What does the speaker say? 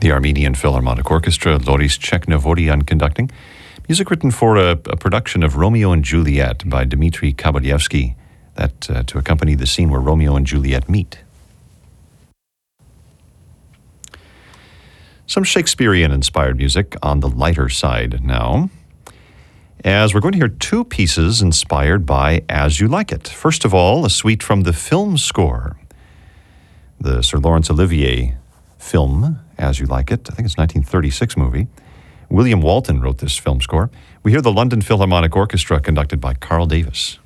The Armenian Philharmonic Orchestra, Loris Cheknavorian conducting. Music written for a production of Romeo and Juliet by Dmitri Kabalyevsky, that to accompany the scene where Romeo and Juliet meet. Some Shakespearean-inspired music on the lighter side now, as we're going to hear two pieces inspired by As You Like It. First of all, a suite from the film score, the Sir Laurence Olivier film, As You Like It. I think it's a 1936 movie. William Walton wrote this film score. We hear the London Philharmonic Orchestra conducted by Carl Davis.